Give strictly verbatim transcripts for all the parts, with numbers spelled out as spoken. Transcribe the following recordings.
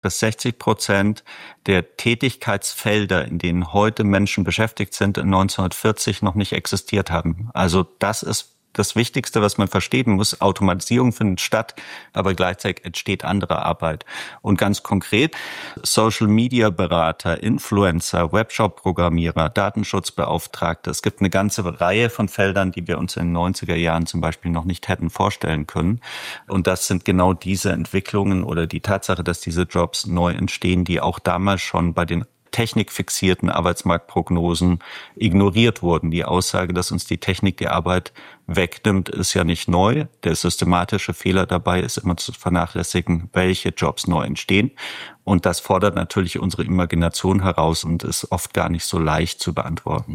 dass sechzig Prozent der Tätigkeitsfelder, in denen heute Menschen beschäftigt sind, in neunzehnhundertvierzig noch nicht existiert haben. Also das ist das Wichtigste, was man verstehen muss. Automatisierung findet statt, aber gleichzeitig entsteht andere Arbeit. Und ganz konkret, Social-Media-Berater, Influencer, Webshop-Programmierer, Datenschutzbeauftragte. Es gibt eine ganze Reihe von Feldern, die wir uns in den neunziger Jahren zum Beispiel noch nicht hätten vorstellen können. Und das sind genau diese Entwicklungen oder die Tatsache, dass diese Jobs neu entstehen, die auch damals schon bei den technikfixierten Arbeitsmarktprognosen ignoriert wurden. Die Aussage, dass uns die Technik die Arbeit wegnimmt, ist ja nicht neu. Der systematische Fehler dabei ist immer zu vernachlässigen, welche Jobs neu entstehen. Und das fordert natürlich unsere Imagination heraus und ist oft gar nicht so leicht zu beantworten.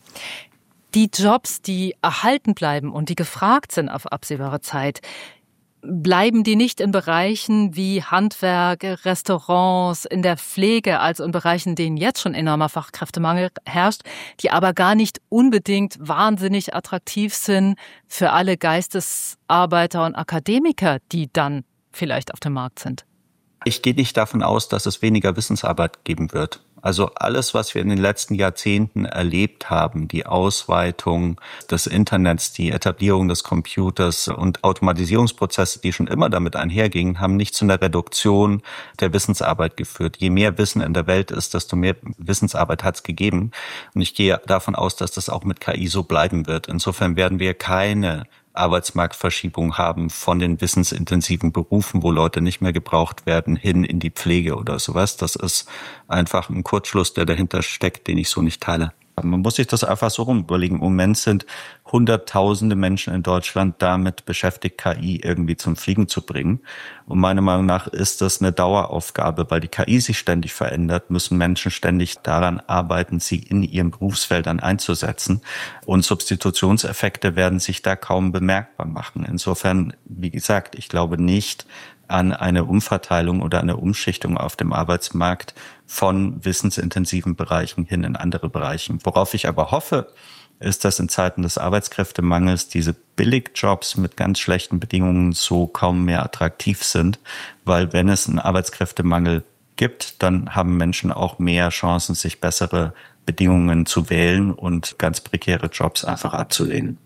Die Jobs, die erhalten bleiben und die gefragt sind auf absehbare Zeit, bleiben die nicht in Bereichen wie Handwerk, Restaurants, in der Pflege, also in Bereichen, in denen jetzt schon enormer Fachkräftemangel herrscht, die aber gar nicht unbedingt wahnsinnig attraktiv sind für alle Geistesarbeiter und Akademiker, die dann vielleicht auf dem Markt sind? Ich gehe nicht davon aus, dass es weniger Wissensarbeit geben wird. Also alles, was wir in den letzten Jahrzehnten erlebt haben, die Ausweitung des Internets, die Etablierung des Computers und Automatisierungsprozesse, die schon immer damit einhergingen, haben nicht zu einer Reduktion der Wissensarbeit geführt. Je mehr Wissen in der Welt ist, desto mehr Wissensarbeit hat es gegeben. Und ich gehe davon aus, dass das auch mit K I so bleiben wird. Insofern werden wir keine Arbeitsmarktverschiebung haben von den wissensintensiven Berufen, wo Leute nicht mehr gebraucht werden, hin in die Pflege oder sowas. Das ist einfach ein Kurzschluss, der dahinter steckt, den ich so nicht teile. Man muss sich das einfach so rum überlegen. Im Moment sind Hunderttausende Menschen in Deutschland damit beschäftigt, K I irgendwie zum Fliegen zu bringen. Und meiner Meinung nach ist das eine Daueraufgabe, weil die K I sich ständig verändert, müssen Menschen ständig daran arbeiten, sie in ihren Berufsfeldern einzusetzen. Und Substitutionseffekte werden sich da kaum bemerkbar machen. Insofern, wie gesagt, ich glaube nicht an eine Umverteilung oder eine Umschichtung auf dem Arbeitsmarkt von wissensintensiven Bereichen hin in andere Bereiche. Worauf ich aber hoffe, ist, dass in Zeiten des Arbeitskräftemangels diese Billigjobs mit ganz schlechten Bedingungen so kaum mehr attraktiv sind, weil wenn es einen Arbeitskräftemangel gibt, dann haben Menschen auch mehr Chancen, sich bessere Bedingungen zu wählen und ganz prekäre Jobs einfach abzulehnen.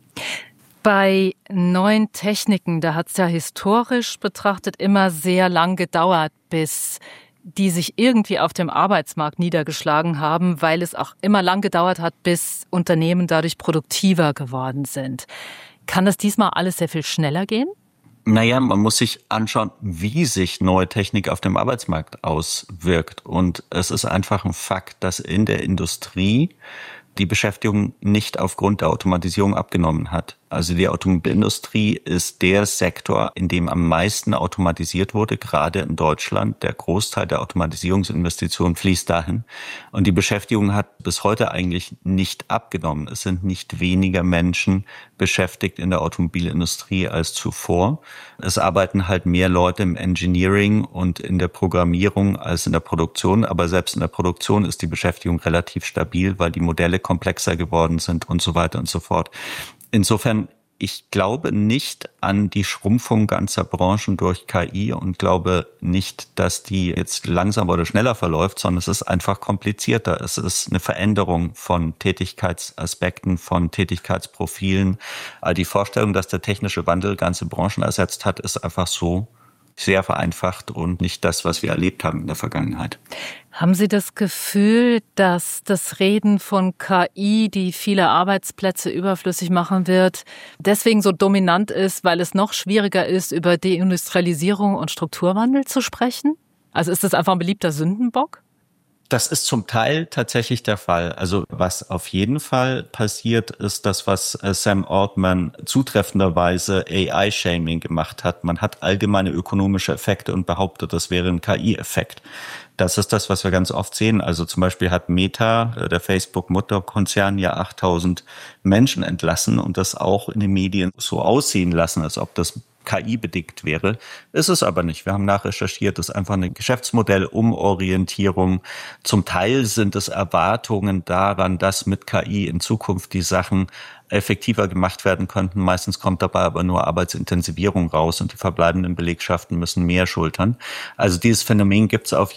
Bei neuen Techniken, da hat es ja historisch betrachtet immer sehr lang gedauert, bis die sich irgendwie auf dem Arbeitsmarkt niedergeschlagen haben, weil es auch immer lang gedauert hat, bis Unternehmen dadurch produktiver geworden sind. Kann das diesmal alles sehr viel schneller gehen? Naja, man muss sich anschauen, wie sich neue Technik auf dem Arbeitsmarkt auswirkt. Und es ist einfach ein Fakt, dass in der Industrie die Beschäftigung nicht aufgrund der Automatisierung abgenommen hat. Also die Automobilindustrie ist der Sektor, in dem am meisten automatisiert wurde, gerade in Deutschland. Der Großteil der Automatisierungsinvestitionen fließt dahin. Und die Beschäftigung hat bis heute eigentlich nicht abgenommen. Es sind nicht weniger Menschen beschäftigt in der Automobilindustrie als zuvor. Es arbeiten halt mehr Leute im Engineering und in der Programmierung als in der Produktion. Aber selbst in der Produktion ist die Beschäftigung relativ stabil, weil die Modelle komplexer geworden sind und so weiter und so fort. Insofern, ich glaube nicht an die Schrumpfung ganzer Branchen durch K I und glaube nicht, dass die jetzt langsamer oder schneller verläuft, sondern es ist einfach komplizierter. Es ist eine Veränderung von Tätigkeitsaspekten, von Tätigkeitsprofilen. Die Vorstellung, dass der technische Wandel ganze Branchen ersetzt hat, ist einfach so sehr vereinfacht und nicht das, was wir erlebt haben in der Vergangenheit. Haben Sie das Gefühl, dass das Reden von K I, die viele Arbeitsplätze überflüssig machen wird, deswegen so dominant ist, weil es noch schwieriger ist, über Deindustrialisierung und Strukturwandel zu sprechen? Also ist das einfach ein beliebter Sündenbock? Das ist zum Teil tatsächlich der Fall. Also was auf jeden Fall passiert, ist das, was Sam Altman zutreffenderweise A I-Shaming gemacht hat. Man hat allgemeine ökonomische Effekte und behauptet, das wäre ein K I-Effekt. Das ist das, was wir ganz oft sehen. Also zum Beispiel hat Meta, der Facebook-Mutterkonzern, ja achttausend Menschen entlassen und das auch in den Medien so aussehen lassen, als ob das K I-bedingt wäre. Ist es aber nicht. Wir haben nachrecherchiert, das ist einfach eine Geschäftsmodellumorientierung. Zum Teil sind es Erwartungen daran, dass mit K I in Zukunft die Sachen effektiver gemacht werden könnten. Meistens kommt dabei aber nur Arbeitsintensivierung raus und die verbleibenden Belegschaften müssen mehr schultern. Also dieses Phänomen gibt es auf